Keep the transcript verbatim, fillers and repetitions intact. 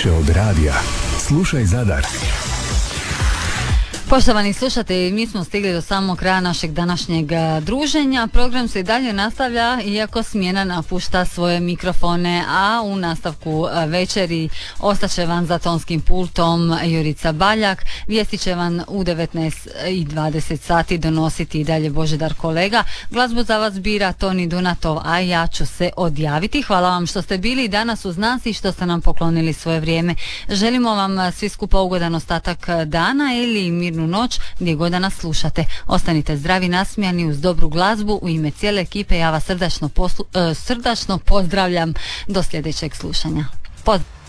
Više od radija. Slušaj Zadar. Poštovani slušatelji, mi smo stigli do samog kraja našeg današnjeg druženja. Program se i dalje nastavlja, iako smjena napušta svoje mikrofone, a u nastavku večeri ostaće vam za tonskim pultom Jurica Baljak. Vijesti će vam u devetnaest i dvadeset sati donositi i dalje Božidar Kolega. Glazbu za vas bira Toni Dunatov, a ja ću se odjaviti. Hvala vam što ste bili danas uz nas i što ste nam poklonili svoje vrijeme. Želimo vam svi skupa ugodan ostatak dana ili mirnu noć gdje god da nas slušate. Ostanite zdravi, nasmijani uz dobru glazbu. U ime cijele ekipe ja vas srdačno, poslu, uh, srdačno pozdravljam do sljedećeg slušanja. Pozdrav!